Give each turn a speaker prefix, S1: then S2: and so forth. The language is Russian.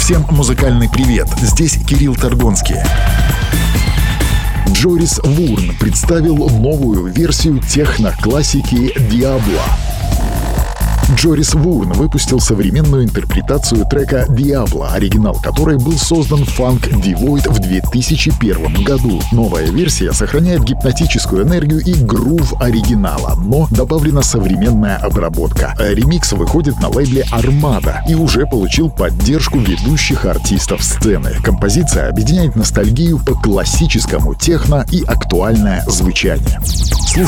S1: Всем музыкальный привет, здесь Кирилл Торгонский. Джорис Вурн представил новую версию техно-классики «Diablo». Джорис Вурн выпустил современную интерпретацию трека «Diablo», оригинал которой был создан в Funk Devoid в 2001 году. Новая версия сохраняет гипнотическую энергию и грув оригинала, но добавлена современная обработка. Ремикс выходит на лейбле «Армада» и уже получил поддержку ведущих артистов сцены. Композиция объединяет ностальгию по классическому техно и актуальное звучание. Слушайте